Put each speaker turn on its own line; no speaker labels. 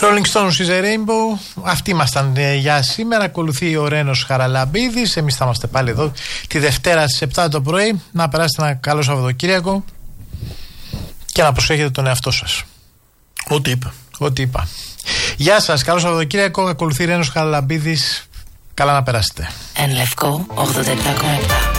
Rolling Stones is a Rainbow. Αυτοί ήμασταν για σήμερα. Ακολουθεί ο Ρένος Χαραλαμπίδης. Εμείς θα είμαστε πάλι εδώ τη Δευτέρα στις 7 το πρωί. Να περάσετε ένα καλό Σαββατοκύριακο και να προσέχετε τον εαυτό σας. Ό,τι είπα. Γεια σας, καλό Σαββατοκύριακο. Ακολουθεί Ρένος Χαραλαμπίδης. Καλά να περάσετε.
Εν Λευκό 87,7.